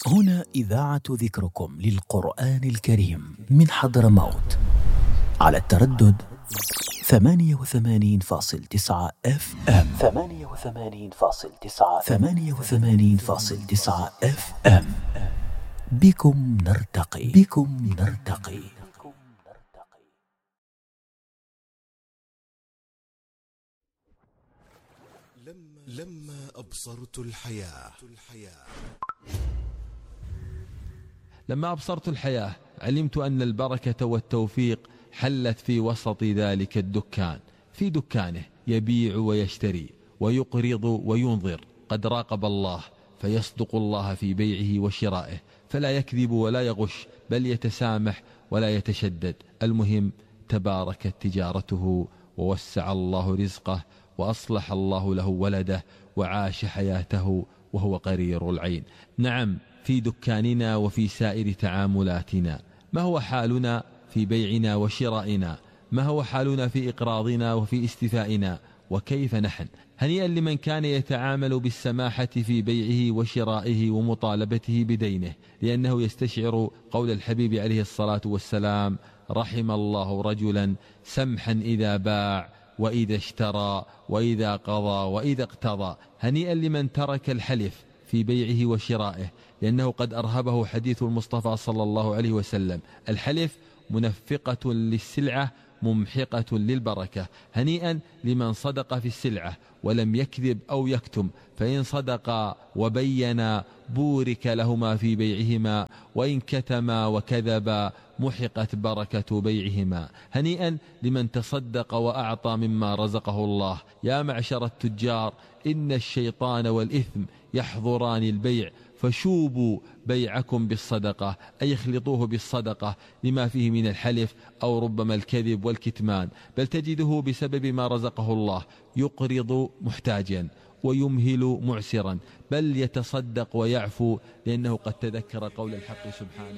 هنا إذاعة ذكركم للقرآن الكريم من حضرموت على التردد 88.9 FM 88.9 FM. بكم نرتقي. لما أبصرت الحياة لما أبصرت الحياة علمت أن البركة والتوفيق حلت في وسط ذلك الدكان. في دكانه يبيع ويشتري ويقرض وينظر، قد راقب الله فيصدق الله في بيعه وشرائه، فلا يكذب ولا يغش، بل يتسامح ولا يتشدد. المهم تباركت تجارته ووسع الله رزقه وأصلح الله له ولده وعاش حياته وهو قرير العين. نعم، في دكاننا وفي سائر تعاملاتنا. ما هو حالنا في بيعنا وشرائنا؟ ما هو حالنا في إقراضنا وفي استيفائنا؟ وكيف نحن؟ هنيئا لمن كان يتعامل بالسماحة في بيعه وشرائه ومطالبته بدينه، لأنه يستشعر قول الحبيب عليه الصلاة والسلام: رحم الله رجلا سمحا إذا باع وإذا اشترى وإذا قضى وإذا اقتضى. هنيئا لمن ترك الحلف في بيعه وشرائه، لأنه قد أرهبه حديث المصطفى صلى الله عليه وسلم: الحلف منفقة للسلعة ممحقة للبركة. هنيئا لمن صدق في السلعة ولم يكذب أو يكتم، فإن صدقا وبينا بورك لهما في بيعهما، وإن كتما وكذبا محقت بركة بيعهما. هنيئا لمن تصدق وأعطى مما رزقه الله. يا معشر التجار، إن الشيطان والإثم يحضران البيع، فشوبوا بيعكم بالصدقة، أي اخلطوه بالصدقة لما فيه من الحلف أو ربما الكذب والكتمان. بل تجده بسبب ما رزقه الله يقرض محتاجا ويمهل معسرا، بل يتصدق ويعفو، لأنه قد تذكر قول الحق سبحانه: